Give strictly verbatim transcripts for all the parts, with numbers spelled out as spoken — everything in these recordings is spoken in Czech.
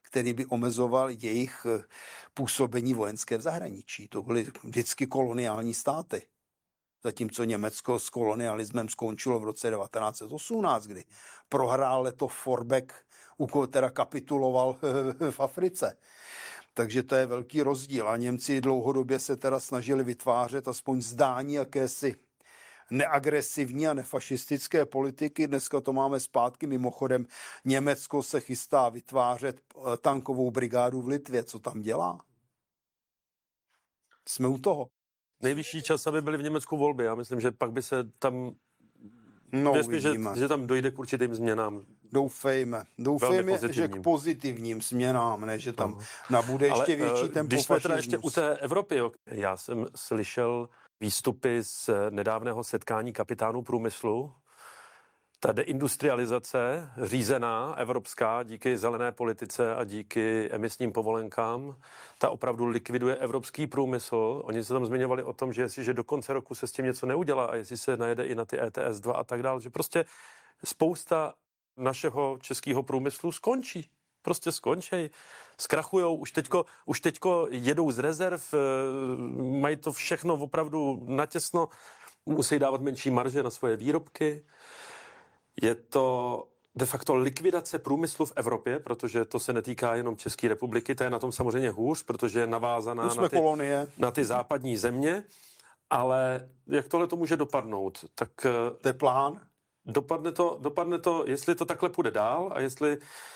který by omezoval jejich působení vojenské v zahraničí. To byly vždycky koloniální státy. Zatímco Německo s kolonialismem skončilo v roce devatenáct set osmnáct, kdy prohrál leto Forbeck, teda kapituloval v Africe. Takže to je velký rozdíl. A Němci dlouhodobě se teda snažili vytvářet aspoň zdání jakési neagresivní a nefašistické politiky. Dneska to máme zpátky. Mimochodem Německo se chystá vytvářet tankovou brigádu v Litvě. Co tam dělá? Jsme u toho. Nejvyšší čas, aby byly v Německu volby. Já myslím, že pak by se tam... No, Věřmi, že, že tam dojde k určitým změnám. Doufejme. Doufejme, že k pozitivním změnám, ne, že tam nabude ještě Ale, větší tempo když jsme teda fašismus. ještě u té Evropy, jo, já jsem slyšel výstupy z nedávného setkání kapitánů průmyslu. Ta deindustrializace řízená, evropská, díky zelené politice a díky emisním povolenkám, ta opravdu likviduje evropský průmysl. Oni se tam zmiňovali o tom, že jestliže do konce roku se s tím něco neudělá a jestli se najede i na ty E T S dva a tak dále, že prostě spousta našeho českého průmyslu skončí. Prostě skončí. Zkrachujou, už teďko, už teďko jedou z rezerv, mají to všechno opravdu natěsno, musí dávat menší marže na svoje výrobky. Je to de facto likvidace průmyslu v Evropě, protože to se netýká jenom České republiky, to je na tom samozřejmě hůř, protože je navázaná na ty, na ty západní země, ale jak tohle to může dopadnout? Tak to je plán? Dopadne to, dopadne to, jestli to takhle půjde dál a jestli,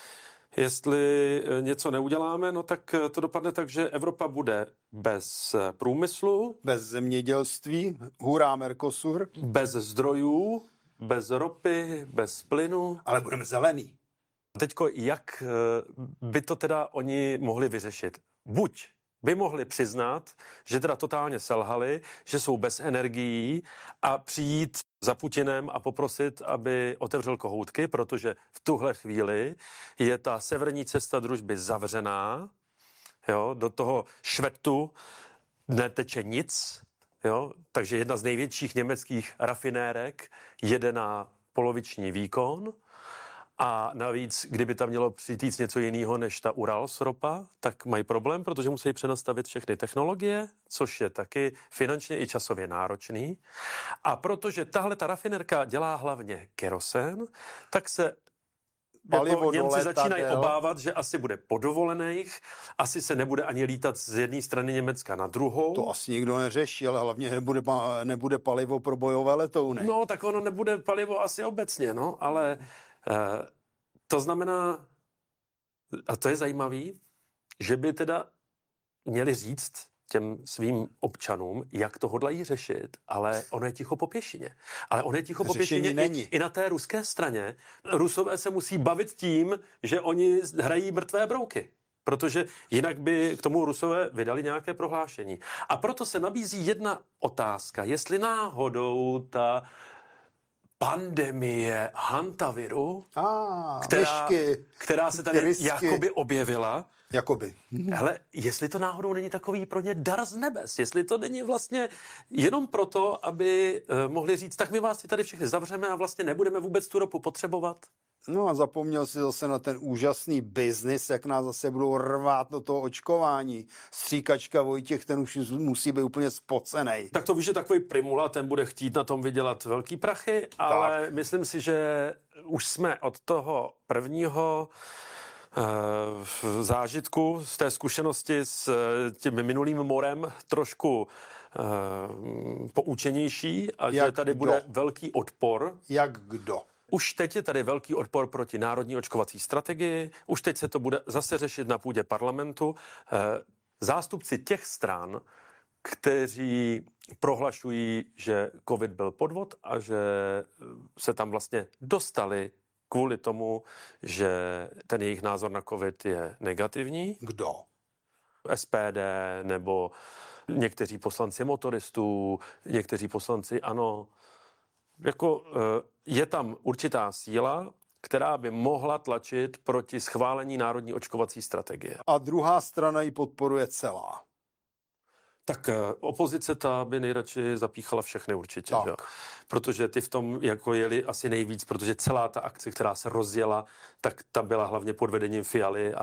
jestli něco neuděláme, no tak to dopadne tak, že Evropa bude bez průmyslu, bez zemědělství, hurá Mercosur, bez zdrojů, bez ropy, bez plynu. Ale budeme zelený. Teďko, jak by to teda oni mohli vyřešit? Buď by mohli přiznat, že teda totálně selhali, že jsou bez energií a přijít za Putinem a poprosit, aby otevřel kohoutky, protože v tuhle chvíli je ta severní cesta družby zavřená, jo, do toho švetu neteče nic, jo, takže jedna z největších německých rafinérek jede na poloviční výkon a navíc, kdyby tam mělo přijít něco jiného než ta Urals ropa, tak mají problém, protože musí přenastavit všechny technologie, což je taky finančně i časově náročný. A protože tahle ta rafinérka dělá hlavně kerosen, tak se jako Němci začínají obávat, že asi bude po dovolených, asi se nebude ani lítat z jedné strany Německa na druhou. To asi nikdo neřeší, ale hlavně nebude, nebude palivo pro bojové letouny. No, tak ono nebude palivo asi obecně, no, ale eh, to znamená, a to je zajímavý, že by teda měli říct těm svým občanům, jak to hodlají řešit, ale ono je ticho po pěšině. Ale ono je ticho po pěšině i, i na té ruské straně. Rusové se musí bavit tím, že oni hrají mrtvé brouky. Protože jinak by k tomu Rusové vydali nějaké prohlášení. A proto se nabízí jedna otázka, jestli náhodou ta pandemie hantaviru, ah, která, která se tady rysky. jakoby objevila, Jakoby. Hele, jestli to náhodou není takový pro ně dar z nebes, jestli to není vlastně jenom proto, aby uh, mohli říct, tak my vás tady všechny zavřeme a vlastně nebudeme vůbec tu ropu potřebovat. No a zapomněl si zase na ten úžasný biznis, jak nás zase budou rvát do toho očkování. Stříkačka Vojtěch, ten už musí být úplně spocenej. Tak to víš, že takový Primula, ten bude chtít na tom vydělat velký prachy, ale tak. Myslím si, že už jsme od toho prvního v zážitku, z té zkušenosti s tím minulým morem trošku uh, poučenější a Jak že tady kdo? Bude velký odpor. Jak kdo? Už teď je tady velký odpor proti národní očkovací strategii, už teď se to bude zase řešit na půdě parlamentu. Uh, zástupci těch stran, kteří prohlašují, že covid byl podvod a že se tam vlastně dostali kvůli tomu, že ten jejich názor na covid je negativní. Kdo? S P D nebo někteří poslanci motoristů, někteří poslanci ANO. Jako je tam určitá síla, která by mohla tlačit proti schválení národní očkovací strategie. A druhá strana ji podporuje celá. Tak opozice ta by nejradši zapíchala všechny určitě, že? Protože ty v tom jako jeli asi nejvíc, protože celá ta akce, která se rozjela, tak ta byla hlavně pod vedením Fialy a